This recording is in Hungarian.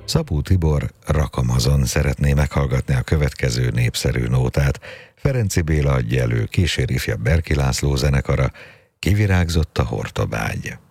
Szabó Tibor Rakamazon szeretné meghallgatni a következő népszerű nótát. Ferenczy Béla adja elő, kísér ifjabb Berki László zenekara, Kivirágzott a hortobágy.